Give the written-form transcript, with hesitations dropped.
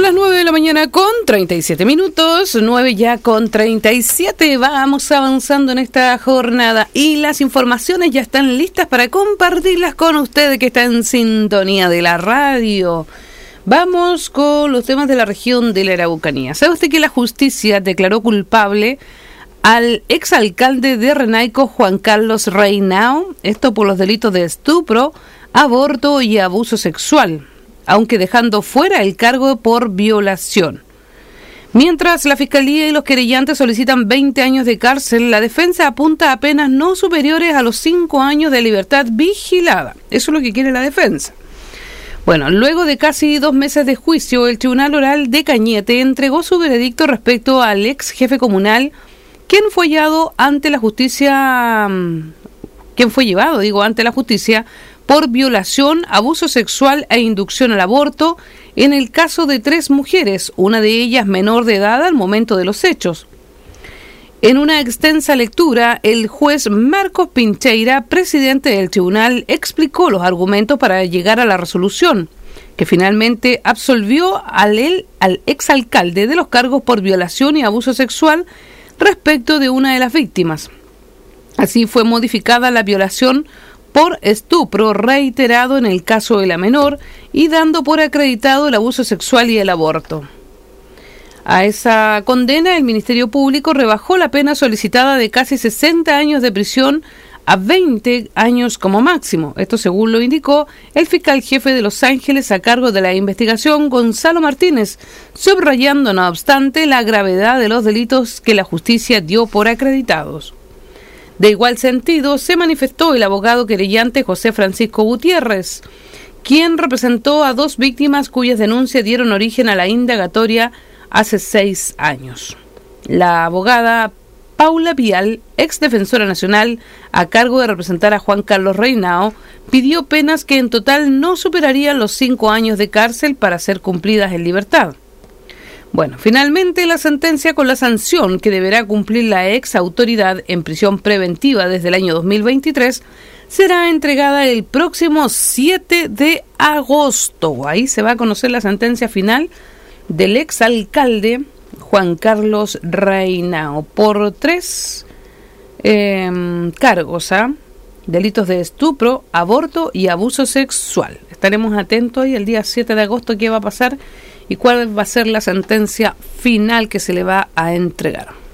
las 9 de la mañana con 37 minutos, 9 ya con 37, vamos avanzando en esta jornada y las informaciones ya están listas para compartirlas con ustedes que están en sintonía de la radio. Vamos con los temas de la región de la Araucanía. ¿Sabe usted que la justicia declaró culpable al exalcalde de Renaico, Juan Carlos Reinao? Esto por los delitos de estupro, aborto y abuso sexual, aunque dejando fuera el cargo por violación. Mientras la Fiscalía y los querellantes solicitan 20 años de cárcel, la defensa apunta a penas no superiores a los 5 años de libertad vigilada. Eso es lo que quiere la defensa. Bueno, luego de casi 2 meses de juicio, el Tribunal Oral de Cañete entregó su veredicto respecto al ex jefe comunal, quien fue llevado ante la justicia por violación, abuso sexual e inducción al aborto en el caso de 3 mujeres, una de ellas menor de edad al momento de los hechos. En una extensa lectura, el juez Marcos Pincheira, presidente del tribunal, explicó los argumentos para llegar a la resolución, que finalmente absolvió al exalcalde de los cargos por violación y abuso sexual respecto de una de las víctimas. Así fue modificada la violación por estupro reiterado en el caso de la menor y dando por acreditado el abuso sexual y el aborto. A esa condena, el Ministerio Público rebajó la pena solicitada de casi 60 años de prisión a 20 años como máximo. Esto según lo indicó el fiscal jefe de Los Ángeles a cargo de la investigación, Gonzalo Martínez, subrayando no obstante la gravedad de los delitos que la justicia dio por acreditados. De igual sentido, se manifestó el abogado querellante José Francisco Gutiérrez, quien representó a 2 víctimas cuyas denuncias dieron origen a la indagatoria hace 6 años. La abogada Paula Vial, ex defensora nacional a cargo de representar a Juan Carlos Reinao, pidió penas que en total no superarían los 5 años de cárcel para ser cumplidas en libertad. Bueno, finalmente la sentencia con la sanción que deberá cumplir la ex autoridad en prisión preventiva desde el año 2023 será entregada el próximo 7 de agosto. Ahí se va a conocer la sentencia final del ex alcalde Juan Carlos Reinao por 3 cargos, delitos de estupro, aborto y abuso sexual. Estaremos atentos ahí el día 7 de agosto qué va a pasar y cuál va a ser la sentencia final que se le va a entregar.